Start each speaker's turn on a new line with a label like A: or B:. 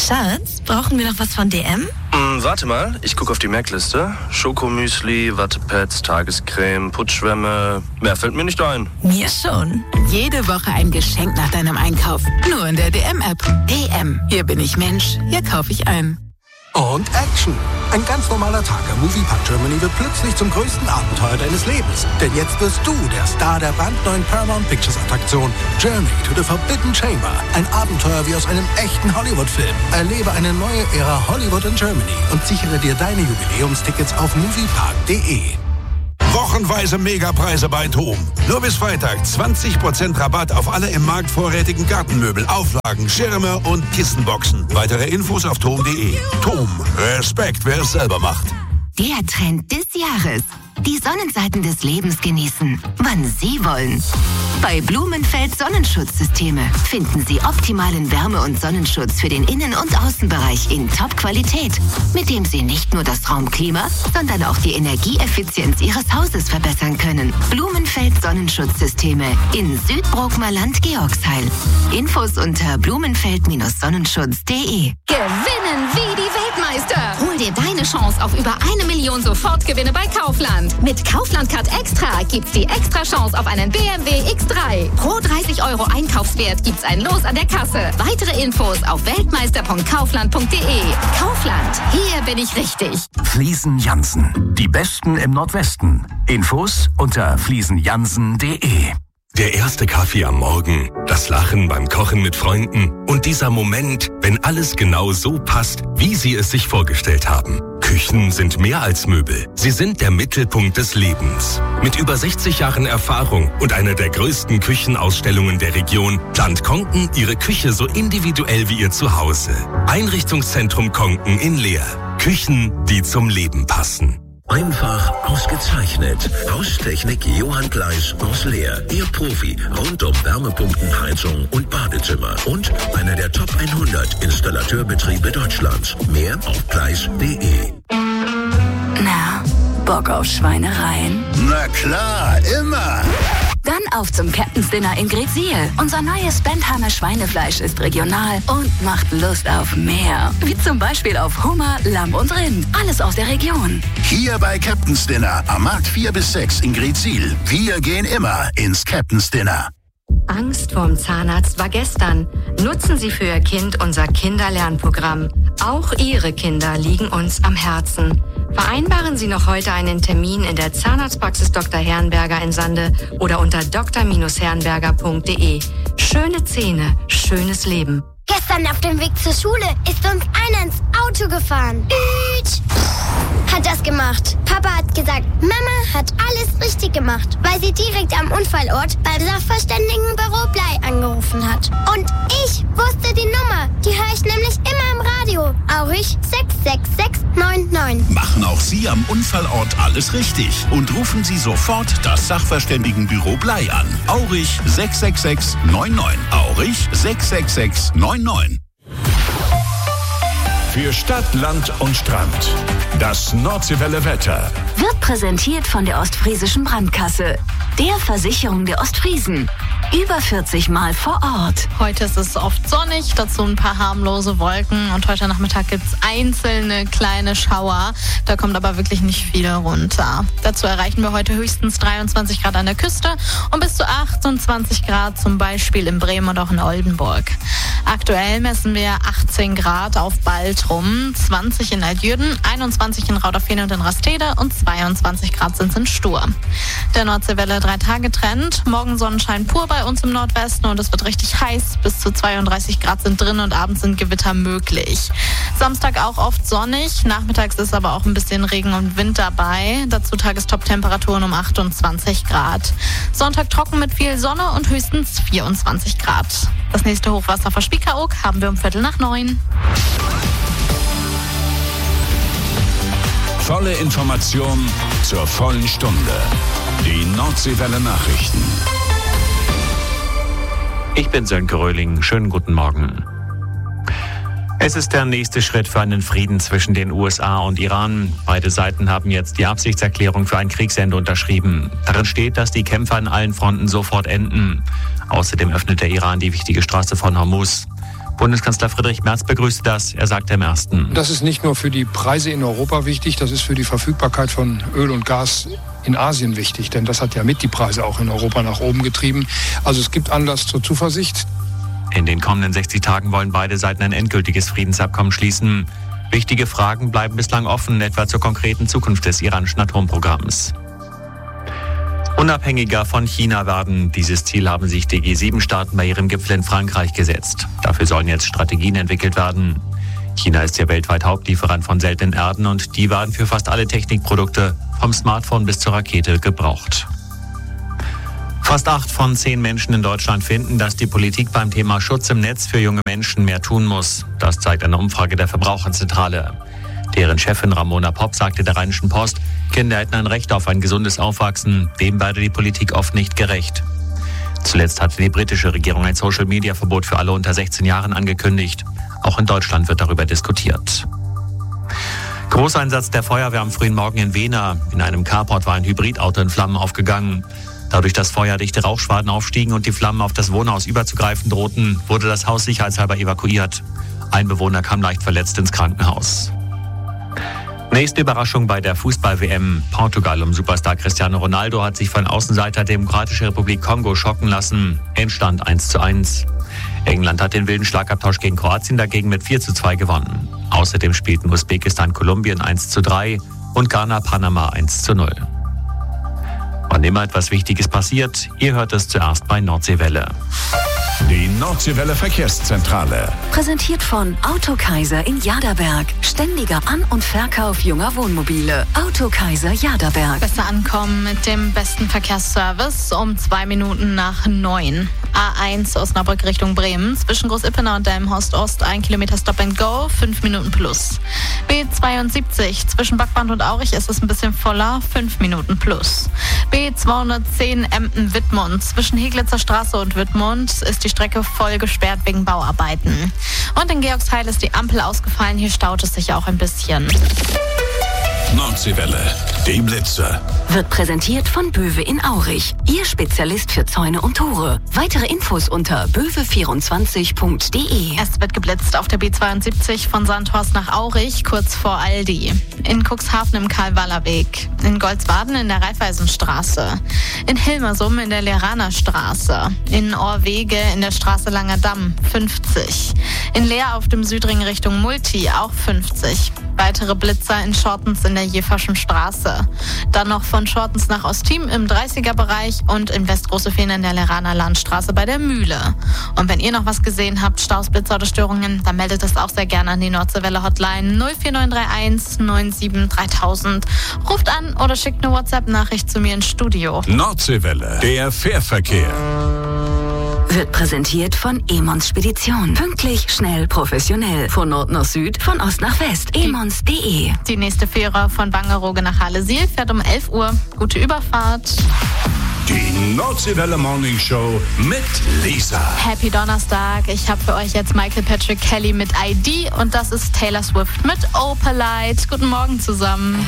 A: Schatz, brauchen wir noch was von DM?
B: Warte mal, ich gucke auf die Merkliste. Schokomüsli, Wattepads, Tagescreme, Putzschwämme. Mehr fällt mir nicht ein.
A: Mir schon.
C: Jede Woche ein Geschenk nach deinem Einkauf. Nur in der DM-App. DM. Hier bin ich Mensch. Hier kaufe ich ein.
D: Und Action. Ein ganz normaler Tag am Moviepark Germany wird plötzlich zum größten Abenteuer deines Lebens. Denn jetzt wirst du der Star der brandneuen Paramount Pictures Attraktion Journey to the Forbidden Chamber. Ein Abenteuer wie aus einem echten Hollywood-Film. Erlebe eine neue Ära Hollywood in Germany und sichere dir deine Jubiläumstickets auf moviepark.de.
E: Wochenweise Megapreise bei TOM. Nur bis Freitag 20% Rabatt auf alle im Markt vorrätigen Gartenmöbel, Auflagen, Schirme und Kissenboxen. Weitere Infos auf TOM.de. TOM. Respekt, wer es selber macht.
F: Der Trend des Jahres. Die Sonnenseiten des Lebens genießen, wann Sie wollen. Bei Blumenfeld Sonnenschutzsysteme finden Sie optimalen Wärme- und Sonnenschutz für den Innen- und Außenbereich in Top-Qualität, mit dem Sie nicht nur das Raumklima, sondern auch die Energieeffizienz Ihres Hauses verbessern können. Blumenfeld Sonnenschutzsysteme in Südbrookmerland-Georgsheil. Infos unter blumenfeld-sonnenschutz.de.
G: Gewinnen wie die Weltmeister! Hol dir deine Chance auf über 1 Million Sofortgewinne bei Kaufland. Mit Kaufland Card Extra gibt's die extra Chance auf einen BMW X3. Pro 30 € Einkaufswert gibt's ein Los an der Kasse. Weitere Infos auf weltmeister.kaufland.de. Kaufland, hier bin ich richtig.
H: Fliesen Jansen, die Besten im Nordwesten. Infos unter fliesenjansen.de.
I: Der erste Kaffee am Morgen, das Lachen beim Kochen mit Freunden und dieser Moment, wenn alles genau so passt, wie Sie es sich vorgestellt haben. Küchen sind mehr als Möbel. Sie sind der Mittelpunkt des Lebens. Mit über 60 Jahren Erfahrung und einer der größten Küchenausstellungen der Region plant Konken Ihre Küche so individuell wie Ihr Zuhause. Einrichtungszentrum Konken in Leer. Küchen, die zum Leben passen.
J: Einfach ausgezeichnet. Haustechnik Johann Gleis aus Leer. Ihr Profi rund um Wärmepumpen, Heizung und Badezimmer. Und einer der Top 100 Installateurbetriebe Deutschlands. Mehr auf gleis.de.
K: Na, Bock auf Schweinereien?
J: Na klar, immer.
K: Dann auf zum Captain's Dinner in Greetsiel. Unser neues Bentheimer Schweinefleisch ist regional und macht Lust auf mehr. Wie zum Beispiel auf Hummer, Lamm und Rind. Alles aus der Region.
J: Hier bei Captain's Dinner am Markt 4 bis 6 in Greetsiel. Wir gehen immer ins Captain's Dinner.
L: Angst vorm Zahnarzt war gestern. Nutzen Sie für Ihr Kind unser Kinderlernprogramm. Auch Ihre Kinder liegen uns am Herzen. Vereinbaren Sie noch heute einen Termin in der Zahnarztpraxis Dr. Herrenberger in Sande oder unter dr-herrenberger.de. Schöne Zähne, schönes Leben.
M: Gestern auf dem Weg zur Schule ist uns einer ins Auto gefahren. Hat das gemacht. Papa hat gesagt, Mama hat alles richtig gemacht, weil sie direkt am Unfallort beim Sachverständigenbüro Blei angerufen hat. Und ich wusste die Nummer. Die höre ich nämlich immer im Radio. Aurich 66699.
J: Machen auch Sie am Unfallort alles richtig und rufen Sie sofort das Sachverständigenbüro Blei an. Aurich 66699. Aurich 66699.
E: Für Stadt, Land und Strand. Das Nordseewelle Wetter.
K: Wird präsentiert von der Ostfriesischen Brandkasse. Der Versicherung der Ostfriesen. Über 40 Mal vor Ort.
N: Heute ist es oft sonnig, dazu ein paar harmlose Wolken. Und heute Nachmittag gibt es einzelne kleine Schauer. Da kommt aber wirklich nicht viel runter. Dazu erreichen wir heute höchstens 23 Grad an der Küste und bis zu 28 Grad zum Beispiel in Bremen und auch in Oldenburg. Aktuell messen wir 18 Grad auf Baltrum, 20 in Altjürden, 21 in Rauderfehn und in Rastede und 22 Grad sind es in Stur. Der Nordseewelle 3-Tage-Trend. Morgen Sonnenschein pur bei uns im Nordwesten und es wird richtig heiß. Bis zu 32 Grad sind drin und abends sind Gewitter möglich. Samstag auch oft sonnig. Nachmittags ist aber auch ein bisschen Regen und Wind dabei. Dazu Tagestop-Temperaturen um 28 Grad. Sonntag trocken mit viel Sonne und höchstens 24 Grad. Das nächste Hochwasser vor Spiekeroog haben wir um 8:45.
E: Volle Information zur vollen Stunde. Die Nordseewelle Nachrichten.
O: Ich bin Sönke Röhling. Schönen guten Morgen. Es ist der nächste Schritt für einen Frieden zwischen den USA und Iran. Beide Seiten haben jetzt die Absichtserklärung für ein Kriegsende unterschrieben. Darin steht, dass die Kämpfe an allen Fronten sofort enden. Außerdem öffnet der Iran die wichtige Straße von Hormuz. Bundeskanzler Friedrich Merz begrüßte das. Er sagte im Ersten:
P: Das ist nicht nur für die Preise in Europa wichtig, das ist für die Verfügbarkeit von Öl und Gas in Asien wichtig. Denn das hat ja mit die Preise auch in Europa nach oben getrieben. Also es gibt Anlass zur Zuversicht.
O: In den kommenden 60 Tagen wollen beide Seiten ein endgültiges Friedensabkommen schließen. Wichtige Fragen bleiben bislang offen, etwa zur konkreten Zukunft des iranischen Atomprogramms. Unabhängiger von China werden. Dieses Ziel haben sich die G7-Staaten bei ihrem Gipfel in Frankreich gesetzt. Dafür sollen jetzt Strategien entwickelt werden. China ist ja weltweit Hauptlieferant von seltenen Erden und die werden für fast alle Technikprodukte, vom Smartphone bis zur Rakete, gebraucht. Fast 8 von 10 Menschen in Deutschland finden, dass die Politik beim Thema Schutz im Netz für junge Menschen mehr tun muss. Das zeigt eine Umfrage der Verbraucherzentrale. Deren Chefin Ramona Popp sagte der Rheinischen Post, Kinder hätten ein Recht auf ein gesundes Aufwachsen. Dem werde die Politik oft nicht gerecht. Zuletzt hatte die britische Regierung ein Social-Media-Verbot für alle unter 16 Jahren angekündigt. Auch in Deutschland wird darüber diskutiert. Großeinsatz der Feuerwehr am frühen Morgen in Wehna. In einem Carport war ein Hybridauto in Flammen aufgegangen. Dadurch, dass feuerdichte Rauchschwaden aufstiegen und die Flammen auf das Wohnhaus überzugreifen drohten, wurde das Haus sicherheitshalber evakuiert. Ein Bewohner kam leicht verletzt ins Krankenhaus. Nächste Überraschung bei der Fußball-WM. Portugal um Superstar Cristiano Ronaldo hat sich von Außenseiter Demokratische Republik Kongo schocken lassen. Endstand 1:1. England hat den wilden Schlagabtausch gegen Kroatien dagegen mit 4:2 gewonnen. Außerdem spielten Usbekistan Kolumbien 1:3 und Ghana Panama 1:0. Wann immer etwas Wichtiges passiert, ihr hört es zuerst bei Nordseewelle.
E: Die Nordseewelle Verkehrszentrale.
K: Präsentiert von Autokaiser in Jaderberg. Ständiger An- und Verkauf junger Wohnmobile. Autokaiser Jaderberg.
N: Besser ankommen mit dem besten Verkehrsservice um 2 Minuten nach 9. A1 Osnabrück Richtung Bremen. Zwischen Groß-Ippener und Delmenhorst Ost 1 Kilometer Stop and Go, 5 Minuten plus. B72 zwischen Backband und Aurich ist es ein bisschen voller, 5 Minuten plus. B210 Emden-Wittmund. Zwischen Heglitzer Straße und Wittmund ist die Strecke voll gesperrt wegen Bauarbeiten. Und in Georgsheil ist die Ampel ausgefallen, hier staut es sich auch ein bisschen.
E: Nordseewelle, die Blitze.
K: Wird präsentiert von Böwe in Aurich. Ihr Spezialist für Zäune und Tore. Weitere Infos unter böwe24.de.
N: Es wird geblitzt auf der B72 von Sandhorst nach Aurich, kurz vor Aldi. In Cuxhaven im Karl-Waller-Weg. In Goldswaden in der Raiffeisenstraße. In Hilmersum in der Leraner Straße. In Orwege in der Straße Langer Damm, 50. In Leer auf dem Südring Richtung Multi, auch 50. Weitere Blitzer in Schortens in der Jeverschen Straße. Dann noch von Schortens nach Osttim im 30er-Bereich und in Westgroßefehn in der Leraner Landstraße bei der Mühle. Und wenn ihr noch was gesehen habt, Staus, Blitzer oder Störungen, dann meldet es auch sehr gerne an die Nordseewelle Hotline 04931 97 3000. Ruft an oder schickt eine WhatsApp-Nachricht zu mir ins Studio.
E: Nordseewelle, der Fährverkehr.
K: Wird präsentiert von Emons Spedition. Pünktlich, schnell, professionell. Von Nord nach Süd, von Ost nach West. Emons.de.
N: Die nächste Fähre von Wangerooge nach Halle-Siel fährt um 11 Uhr. Gute Überfahrt.
E: Die Nordseewelle Morning Show mit Lisa.
N: Happy Donnerstag. Ich habe für euch jetzt Michael Patrick Kelly mit ID und das ist Taylor Swift mit Opalite. Guten Morgen zusammen.